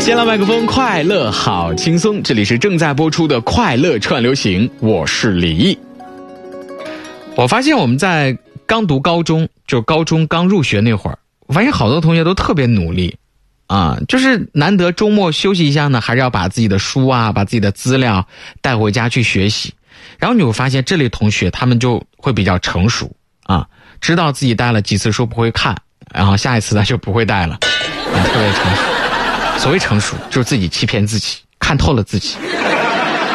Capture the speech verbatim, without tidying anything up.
先来麦克风，快乐好轻松，这里是正在播出的快乐串流行，我是李毅。我发现我们在刚读高中，就高中刚入学那会儿，我发现好多同学都特别努力啊，就是难得周末休息一下呢，还是要把自己的书啊，把自己的资料带回家去学习。然后你会发现这类同学他们就会比较成熟啊，知道自己带了几次书不会看，然后下一次他就不会带了，啊，特别成熟。所谓成熟，就是自己欺骗自己，看透了自己。